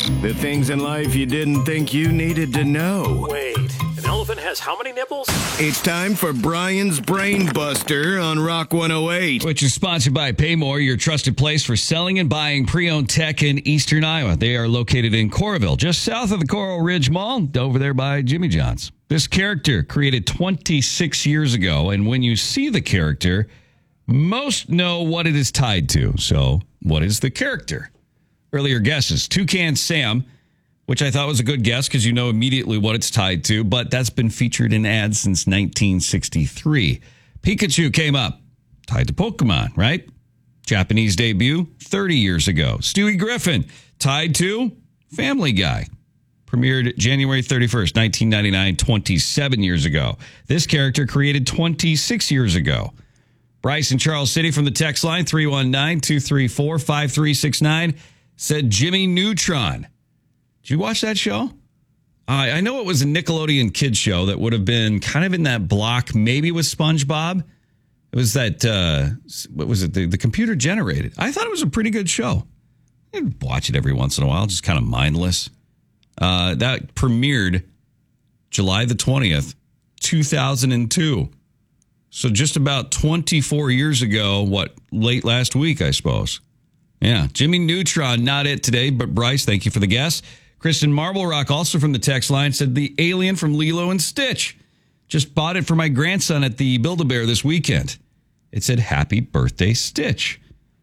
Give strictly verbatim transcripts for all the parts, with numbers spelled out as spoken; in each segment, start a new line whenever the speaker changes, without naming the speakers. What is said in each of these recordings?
The things in life you didn't think you needed to know.
Wait, an elephant has how many nipples?
It's time for Brian's Brain Buster on Rock one oh eight.
Which is sponsored by Paymore, your trusted place for selling and buying pre-owned tech in eastern Iowa. They are located in Coralville, just south of the Coral Ridge Mall, over there by Jimmy John's. This character created twenty-six years ago, and when you see the character, most know what it is tied to. So, what is the character? Earlier guesses. Toucan Sam, which I thought was a good guess because you know immediately what it's tied to, but that's been featured in ads since nineteen sixty-three. Pikachu came up, tied to Pokemon, right? Japanese debut, thirty years ago. Stewie Griffin, tied to Family Guy. Premiered January thirty-first, nineteen ninety-nine, twenty-seven years ago. This character created twenty-six years ago. Bryce in Charles City from the text line, three one nine, two three four, five three six nine, said Jimmy Neutron. Did you watch that show? Uh, I know it was a Nickelodeon kids show that would have been kind of in that block, maybe with SpongeBob. It was that, uh, what was it, the, the computer generated. I thought it was a pretty good show. I'd watch it every once in a while, just kind of mindless. Uh, that premiered July the twentieth, two thousand two. So just about twenty-four years ago, what, late last week, I suppose. Yeah, Jimmy Neutron, not it today, but Bryce, thank you for the guess. Kristen Marble Rock, also from the text line, said the alien from Lilo and Stitch. Just bought it for my grandson at the Build-A-Bear this weekend. It said, Happy Birthday, Stitch.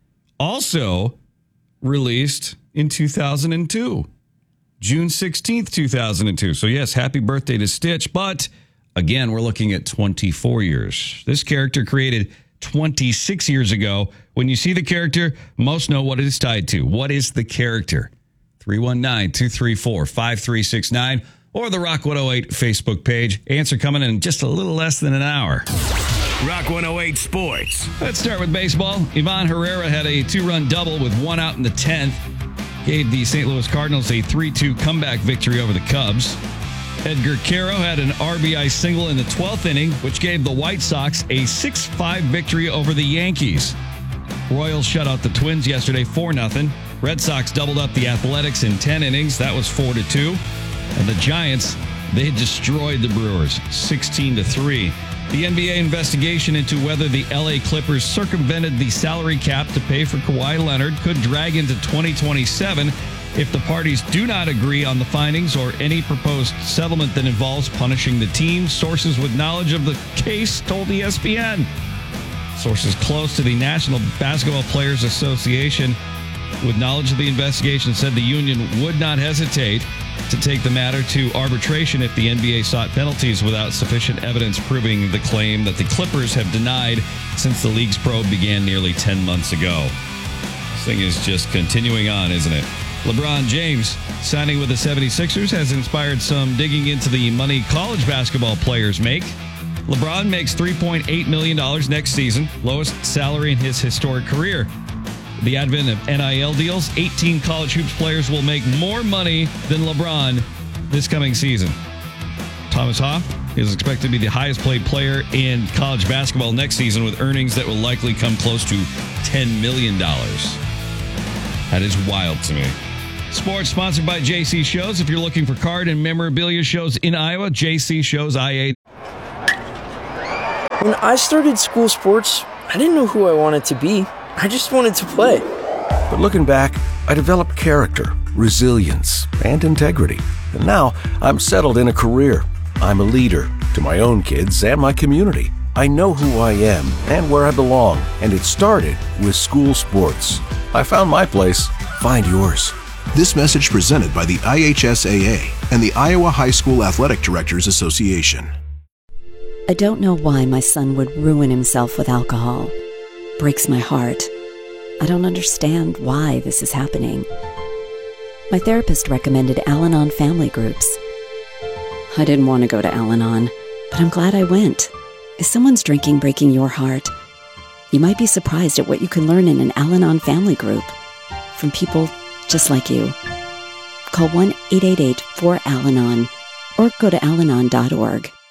Also released in two thousand two, June sixteenth, two thousand two. So yes, happy birthday to Stitch, but again, we're looking at twenty-four years. This character created twenty-six years ago. When you see the character, most know what it is tied to. What is the character? three one nine, two three four, five three six nine or the Rock one oh eight Facebook page. Answer coming in just a little less than an hour.
Rock one oh eight Sports.
Let's start with baseball. Ivan Herrera had a two-run double with one out in the tenth. Gave the Saint Louis Cardinals a three two comeback victory over the Cubs. Edgar Caro had an R B I single in the twelfth inning, which gave the White Sox a six five victory over the Yankees. Royals shut out the Twins yesterday four nothing. Red Sox doubled up the Athletics in ten innings. That was four to two. And the Giants, they destroyed the Brewers sixteen to three. The N B A investigation into whether the L A Clippers circumvented the salary cap to pay for Kawhi Leonard could drag into twenty twenty-seven if the parties do not agree on the findings or any proposed settlement that involves punishing the team. Sources with knowledge of the case told E S P N. Sources close to the National Basketball Players Association with knowledge of the investigation said the union would not hesitate to take the matter to arbitration if the N B A sought penalties without sufficient evidence proving the claim that the Clippers have denied since the league's probe began nearly ten months ago. This thing is just continuing on, isn't it? LeBron James signing with the seventy-sixers has inspired some digging into the money college basketball players make. LeBron makes three point eight million dollars next season, lowest salary in his historic career. The advent of N I L deals, eighteen college hoops players will make more money than LeBron this coming season. Thomas Hoff is expected to be the highest paid player in college basketball next season with earnings that will likely come close to ten million dollars. That is wild to me. Sports sponsored by J C Shows. If you're looking for card and memorabilia shows in Iowa, J C Shows I A.
When I started school sports, I didn't know who I wanted to be. I just wanted to play.
But looking back, I developed character, resilience, and integrity. And now I'm settled in a career. I'm a leader to my own kids and my community. I know who I am and where I belong, and it started with school sports. I found my place. Find yours.
This message presented by the I H S A A and the Iowa High School Athletic Directors Association.
I don't know why my son would ruin himself with alcohol. Breaks my heart. I don't understand why this is happening. My therapist recommended Al-Anon family groups. I didn't want to go to Al-Anon, but I'm glad I went. Is someone's drinking breaking your heart? You might be surprised at what you can learn in an Al-Anon family group from people just like you. Call one eight eight eight four Al Anon or go to al anon dot org.